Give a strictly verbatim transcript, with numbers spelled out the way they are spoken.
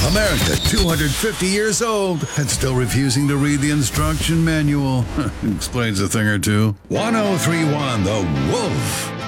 America, two hundred fifty years old and still refusing to read the instruction manual. Explains a thing or two. ten thirty-one The Wolf.